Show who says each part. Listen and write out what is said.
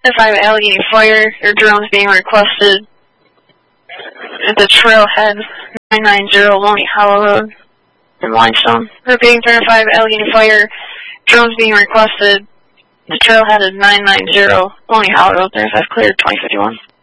Speaker 1: 5 Allegheny Fire, your drone's being requested at the Trailhead 990 Lonely Hollow Road in Limestone. Repeating 5 Allegheny Fire, drones being requested. The Trailhead is 990 Lonely Hollow Road, 35 cleared, 2051.